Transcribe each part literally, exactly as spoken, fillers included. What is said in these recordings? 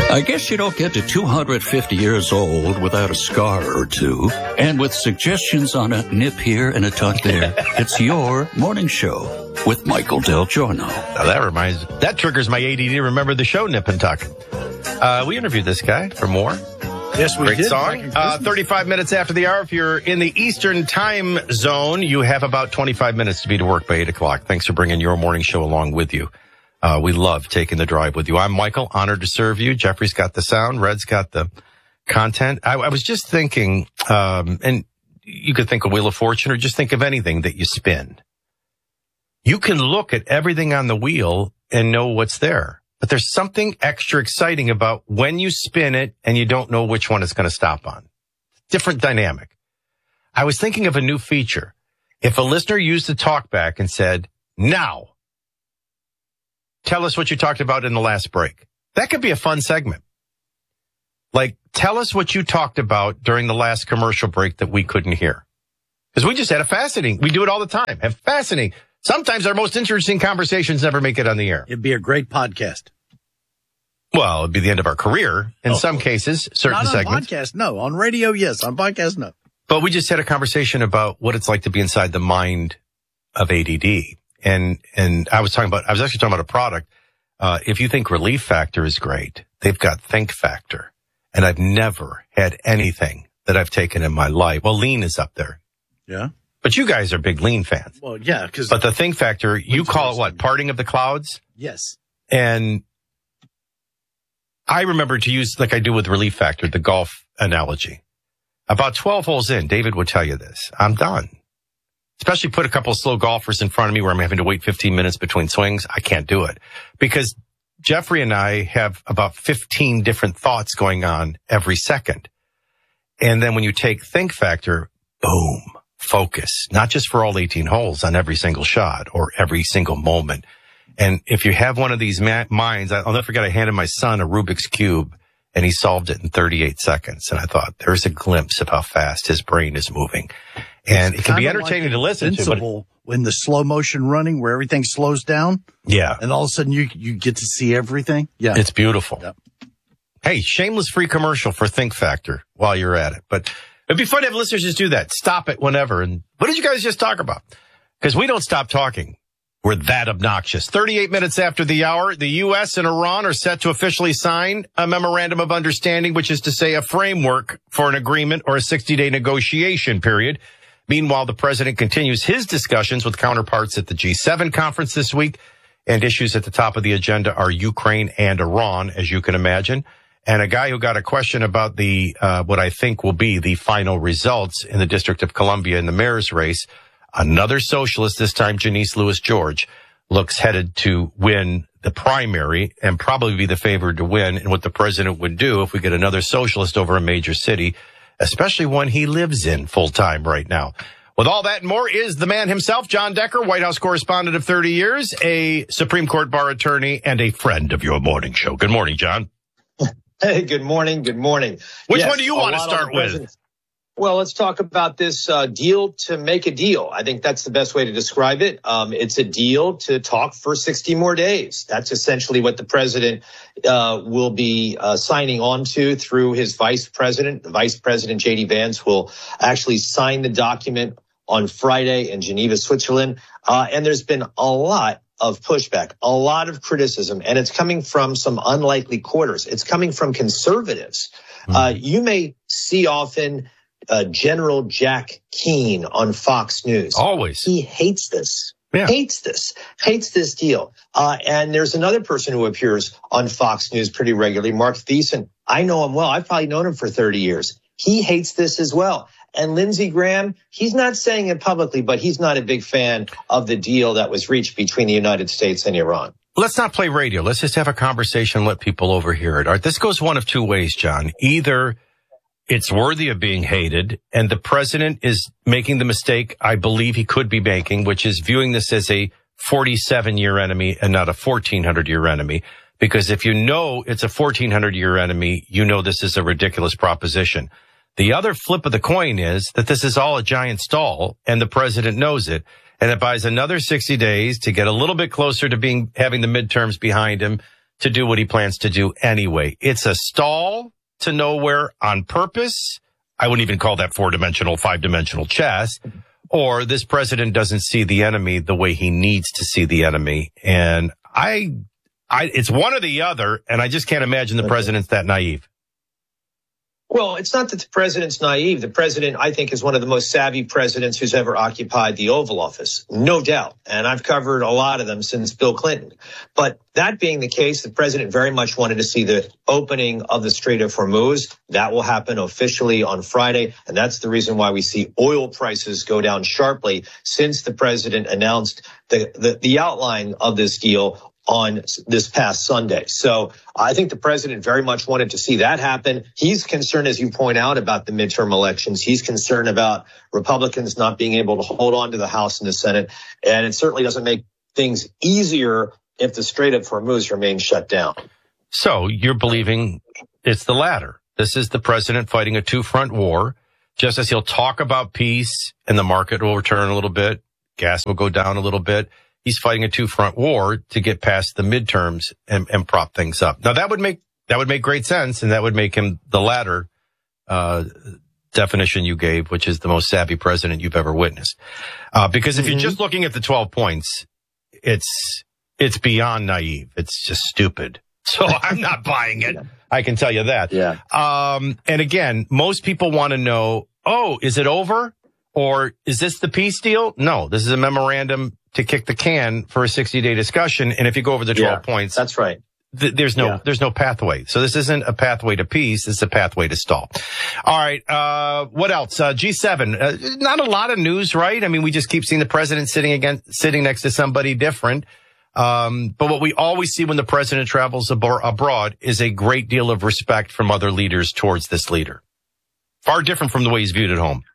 I guess you don't get to two hundred fifty years old without a scar or two. And with suggestions on a nip here and a tuck there, it's your morning show with Michael Del Giorno. Now that reminds, that triggers my A D D. Remember the show, Nip and Tuck. Uh, we interviewed this guy for more. Yes, we Great did. song. Uh, thirty-five minutes after the hour. If you're in the Eastern time zone, you have about twenty-five minutes to be to work by eight o'clock. Thanks for bringing your morning show along with you. Uh, we love taking the drive with you. I'm Michael, honored to serve you. Jeffrey's got the sound. Red's got the content. I, I was just thinking, um, and you could think of Wheel of Fortune or just think of anything that you spin. You can look at everything on the wheel and know what's there. But there's something extra exciting about when you spin it and you don't know which one it's going to stop on. Different dynamic. I was thinking of a new feature. If a listener used the talkback and said, now, tell us what you talked about in the last break. That could be a fun segment. Like, tell us what you talked about during the last commercial break that we couldn't hear. Because we just had a fascinating, we do it all the time, have fascinating. Sometimes our most interesting conversations never make it on the air. It'd be a great podcast. Well, it'd be the end of our career. In oh. some cases, certain Not on segments. podcast, no. On radio, yes. On podcast, no. But we just had a conversation about what it's like to be inside the mind of A D D. And, and I was talking about, I was actually talking about a product. Uh, if you think Relief Factor is great, they've got Think Factor. And I've never had anything that I've taken in my life. Well, Lean is up there. Yeah. But you guys are big Lean fans. Well, yeah, because. But the Think Factor, you call it what? Parting of the clouds? Yes. And I remember to use, like I do with Relief Factor, the golf analogy. About twelve holes in, David would tell you this. I'm done. Especially put a couple of slow golfers in front of me where I'm having to wait fifteen minutes between swings. I can't do it. Because Jeffrey and I have about fifteen different thoughts going on every second. And then when you take Think Factor, boom, focus. Not just for all eighteen holes on every single shot or every single moment. And if you have one of these ma- minds, I'll never forget I handed my son a Rubik's Cube and he solved it in thirty-eight seconds. And I thought, there's a glimpse of how fast his brain is moving. And it's it can be entertaining like to listen to. But in the slow motion running where everything slows down. Yeah. And all of a sudden you, you get to see everything. Yeah. It's beautiful. Yep. Hey, shameless free commercial for Think Factor while you're at it. But it'd be fun to have listeners just do that. Stop it whenever. And what did you guys just talk about? Because we don't stop talking. We're that obnoxious. thirty-eight minutes after the hour, the U S and Iran are set to officially sign a memorandum of understanding, which is to say a framework for an agreement or a sixty-day negotiation period. Meanwhile, the president continues his discussions with counterparts at the G seven conference this week, and issues at the top of the agenda are Ukraine and Iran, as you can imagine. And a guy who got a question about the uh what I think will be the final results in the District of Columbia in the mayor's race. Another socialist, this time Janice Lewis George, looks headed to win the primary and probably be the favored to win. And what the president would do if we get another socialist over a major city, especially one he lives in full time right now. With all that and more is the man himself, John Decker, White House correspondent of thirty years, a Supreme Court bar attorney, and a friend of your morning show. Good morning, John. Hey, good morning. Good morning. Which yes, one do you want to start with? Well, let's talk about this uh, deal to make a deal. I think that's the best way to describe it. Um, it's a deal to talk for sixty more days. That's essentially what the president uh, will be uh, signing on to through his vice president. The vice president, J D Vance, will actually sign the document on Friday in Geneva, Switzerland. Uh, and there's been a lot of pushback, a lot of criticism, and it's coming from some unlikely quarters. It's coming from conservatives. Mm-hmm. Uh, you may see often Uh, General Jack Keane on Fox News. Always. He hates this, yeah. hates this, hates this deal. Uh, and there's another person who appears on Fox News pretty regularly, Mark Thiessen. I know him well. I've probably known him for thirty years. He hates this as well. And Lindsey Graham, he's not saying it publicly, but he's not a big fan of the deal that was reached between the United States and Iran. Let's not play radio. Let's just have a conversation, let people overhear it. All right, this goes one of two ways, John. Either it's worthy of being hated, and the president is making the mistake I believe he could be making, which is viewing this as a forty-seven-year enemy and not a fourteen hundred-year enemy. Because if you know it's a fourteen hundred-year enemy, you know this is a ridiculous proposition. The other flip of the coin is that this is all a giant stall, and the president knows it, and it buys another sixty days to get a little bit closer to being having the midterms behind him, to do what he plans to do anyway. It's a stall to nowhere on purpose. I wouldn't even call that four-dimensional, five-dimensional chess. Or this president doesn't see the enemy the way he needs to see the enemy. And I, I, it's one or the other, and I just can't imagine the okay. president's that naive. Well, it's not that the president's naive. The president, I think, is one of the most savvy presidents who's ever occupied the Oval Office, no doubt. And I've covered a lot of them since Bill Clinton. But that being the case, the president very much wanted to see the opening of the Strait of Hormuz. That will happen officially on Friday. And that's the reason why we see oil prices go down sharply since the president announced the, the, the outline of this deal on this past Sunday. So I think the president very much wanted to see that happen. He's concerned, as you point out, about the midterm elections. He's concerned about Republicans not being able to hold on to the House and the Senate. And it certainly doesn't make things easier if the Strait of Hormuz remains shut down. So you're believing it's the latter. This is the president fighting a two-front war. Just as he'll talk about peace and the market will return a little bit, gas will go down a little bit. He's fighting a two-front war to get past the midterms and, and prop things up. Now that would make that would make great sense, and that would make him the latter uh, definition you gave, which is the most savvy president you've ever witnessed. Uh, because if mm-hmm. you're just looking at the twelve points, it's it's beyond naive. It's just stupid. So I'm not buying it. I can tell you that. Yeah. Um, and again, most people want to know, oh, is it over? Or is this the peace deal? No, this is a memorandum to kick the can for a sixty-day discussion. And if you go over the twelve yeah, points, that's right. Th- there's no yeah. there's no pathway. So this isn't a pathway to peace. This is a pathway to stall. All right. Uh, what else? Uh, G seven. Uh, not a lot of news, right? I mean, we just keep seeing the president sitting again, sitting next to somebody different. Um, but what we always see when the president travels ab- abroad is a great deal of respect from other leaders towards this leader. Far different from the way he's viewed at home.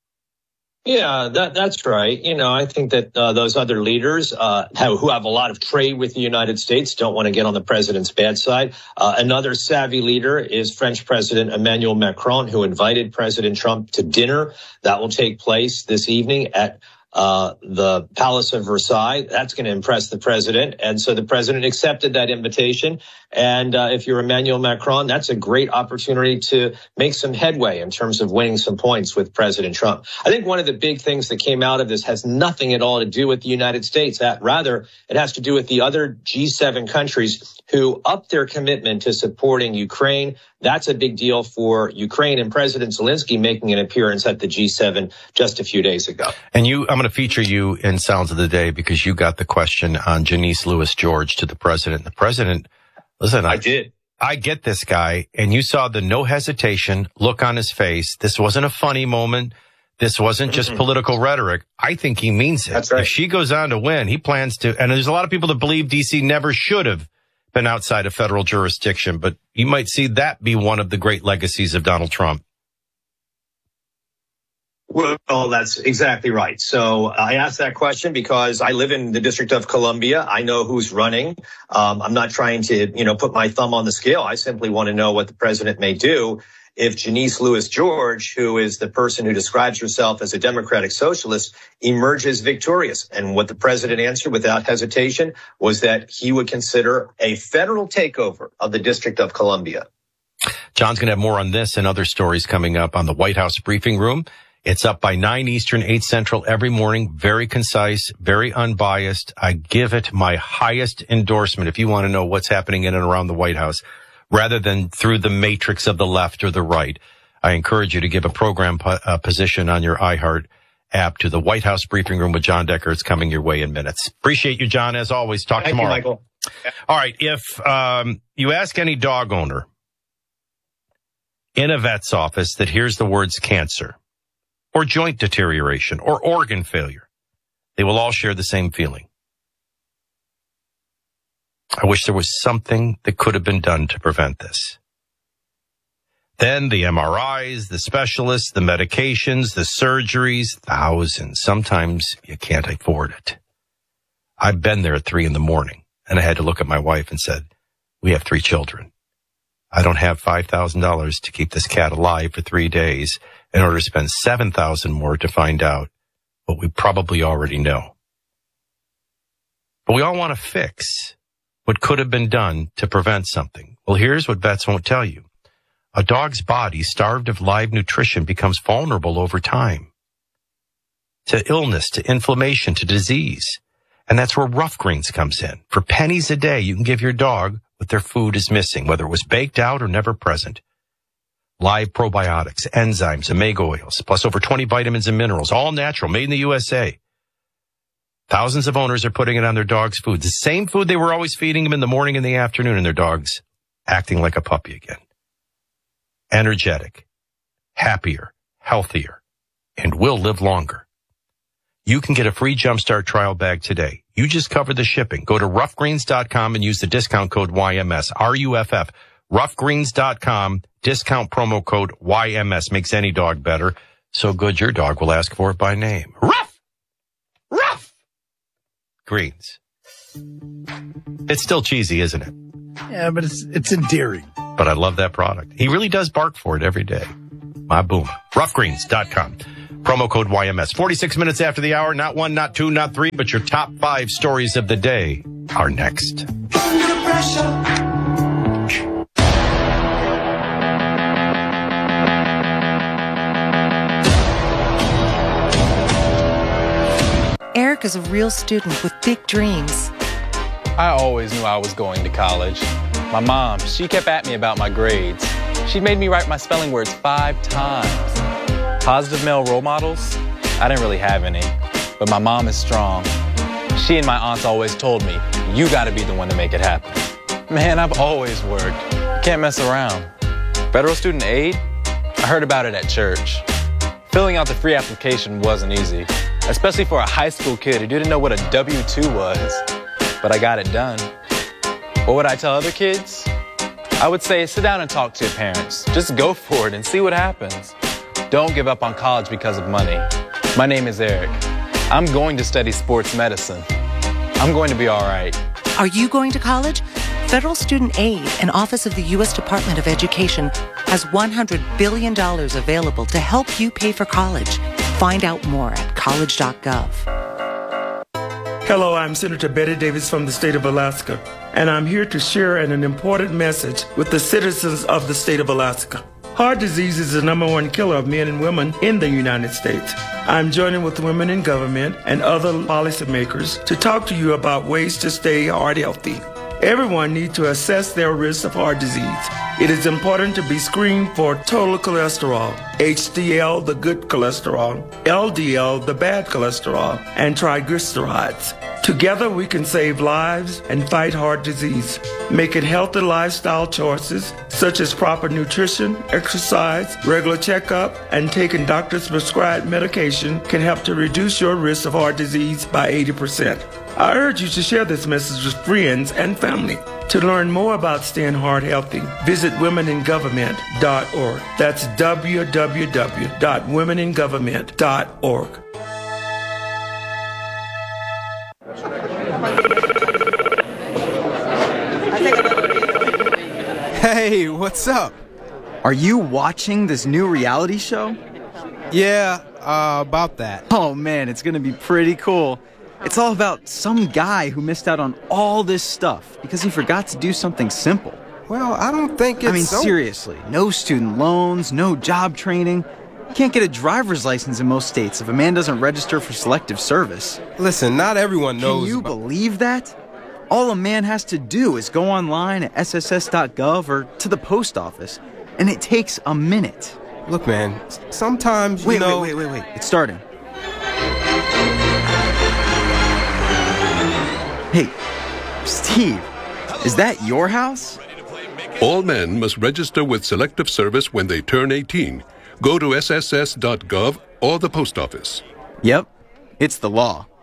Yeah, that, that's right. You know, I think that uh, those other leaders uh, have, who have a lot of trade with the United States don't want to get on the president's bad side. Uh, another savvy leader is French President Emmanuel Macron, who invited President Trump to dinner. That will take place this evening at uh the Palace of Versailles. That's going to impress the president. And so the president accepted that invitation. And uh, if you're Emmanuel Macron, that's a great opportunity to make some headway in terms of winning some points with President Trump. I think one of the big things that came out of this has nothing at all to do with the United States. That rather, it has to do with the other G seven countries who upped their commitment to supporting Ukraine. That's a big deal for Ukraine, and President Zelensky making an appearance at the G seven just a few days ago. And you, I'm going to feature you in Sounds of the Day because you got the question on Janice Lewis George to the president. The president, listen, I, I did. I get this guy, and you saw the no hesitation look on his face. This wasn't a funny moment. This wasn't just mm-hmm. political rhetoric. I think he means it. That's right. If she goes on to win, he plans to, and there's a lot of people that believe D C never should have been outside of federal jurisdiction, but you might see that be one of the great legacies of Donald Trump. Well, that's exactly right. So I asked that question because I live in the District of Columbia. I know who's running. Um, I'm not trying to, you know, put my thumb on the scale. I simply want to know what the president may do if Janice Lewis George, who is the person who describes herself as a democratic socialist, emerges victorious. And what the president answered without hesitation was that he would consider a federal takeover of the District of Columbia. John's going to have more on this and other stories coming up on the White House Briefing Room. It's up by nine Eastern, eight Central every morning. Very concise, very unbiased. I give it my highest endorsement if you want to know what's happening in and around the White House, rather than through the matrix of the left or the right. I encourage you to give a program po- uh, position on your iHeart app to the White House Briefing Room with John Decker. It's coming your way in minutes. Appreciate you, John, as always. Talk Thank tomorrow. You, Michael. All right. If um, you ask any dog owner in a vet's office that hears the words cancer or joint deterioration or organ failure, they will all share the same feeling. I wish there was something that could have been done to prevent this. Then the M R Is, the specialists, the medications, the surgeries, thousands. Sometimes you can't afford it. I've been there at three in the morning, and I had to look at my wife and said, we have three children. I don't have five thousand dollars to keep this cat alive for three days in order to spend seven thousand dollars more to find out what we probably already know. But we all want to fix. what could have been done to prevent something. Well, here's what vets won't tell you. A dog's body, starved of live nutrition, becomes vulnerable over time to illness, to inflammation, to disease. And that's where Rough Greens comes in. For pennies a day, you can give your dog what their food is missing, whether it was baked out or never present. Live probiotics, enzymes, omega oils, plus over twenty vitamins and minerals, all natural, made in the U S A. Thousands of owners are putting it on their dog's food. The same food they were always feeding them in the morning and the afternoon, and their dog's acting like a puppy again. Energetic, happier, healthier, and will live longer. You can get a free Jumpstart trial bag today. You just covered the shipping. Go to rough greens dot com and use the discount code Y M S, R U F F. rough greens dot com, discount promo code Y M S. Makes any dog better. So good your dog will ask for it by name. Rough! Rough! Greens. It's still cheesy, isn't it? Yeah, but it's it's endearing. But I love that product. He really does bark for it every day. My boom. rough greens dot com. Promo code Y M S. forty-six minutes after the hour. Not one, not two, not three, but your top five stories of the day are next. Under pressure. Eric is a real student with big dreams. I always knew I was going to college. My mom, she kept at me about my grades. She made me write my spelling words five times. Positive male role models? I didn't really have any, but my mom is strong. She and my aunts always told me, you gotta be the one to make it happen. Man, I've always worked. Can't mess around. Federal student aid? I heard about it at church. Filling out the free application wasn't easy, especially for a high school kid who didn't know what a W two was. But I got it done. What would I tell other kids? I would say sit down and talk to your parents. Just go for it and see what happens. Don't give up on college because of money. My name is Eric. I'm going to study sports medicine. I'm going to be all right. Are you going to college? Federal Student Aid, an office of the U S Department of Education, has one hundred billion dollars available to help you pay for college. Find out more at college dot gov. Hello, I'm Senator Betty Davis from the state of Alaska, and I'm here to share an, an important message with the citizens of the state of Alaska. Heart disease is the number one killer of men and women in the United States. I'm joining with women in government and other policymakers to talk to you about ways to stay heart healthy. Everyone needs to assess their risk of heart disease. It is important to be screened for total cholesterol, H D L, the good cholesterol, L D L, the bad cholesterol, and triglycerides. Together we can save lives and fight heart disease. Making healthy lifestyle choices, such as proper nutrition, exercise, regular checkup, and taking doctor's prescribed medication can help to reduce your risk of heart disease by eighty percent. I urge you to share this message with friends and family. To learn more about staying heart healthy, visit women in government dot org. That's w w w dot women in government dot org. Hey, what's up? Are you watching this new reality show? Yeah, uh, about that. Oh man, it's gonna be pretty cool. It's all about some guy who missed out on all this stuff because he forgot to do something simple. Well, I don't think it's I mean, so- seriously, no student loans, no job training. You can't get a driver's license in most states if a man doesn't register for selective service. Listen, not everyone knows. Can you about- believe that? All a man has to do is go online at S S S dot gov or to the post office, and it takes a minute. Look, man, sometimes, you wait, know... Wait, wait, wait, wait. It's starting. Hey, Steve, is that your house? All men must register with Selective Service when they turn eighteen. Go to S S S dot gov or the post office. Yep, it's the law.